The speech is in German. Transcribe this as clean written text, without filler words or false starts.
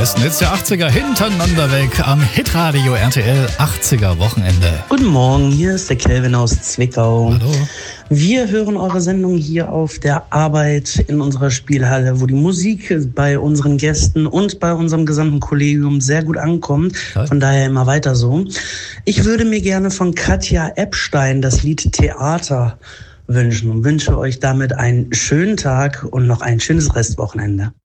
besten Hits der 80er hintereinander weg am Hitradio RTL 80er Wochenende. Guten Morgen, hier ist der Kelvin aus Zwickau. Hallo. Wir hören eure Sendung hier auf der Arbeit in unserer Spielhalle, wo die Musik bei unseren Gästen und bei unserem gesamten Kollegium sehr gut ankommt. Von daher immer weiter so. Ich würde mir gerne von Katja Epstein das Lied Theater wünschen und wünsche euch damit einen schönen Tag und noch ein schönes Restwochenende.